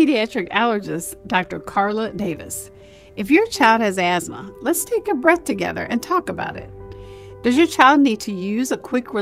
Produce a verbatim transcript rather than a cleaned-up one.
pediatric allergist, Doctor Carla Davis. If your child has asthma, let's take a breath together and talk about it. Does your child need to use a quick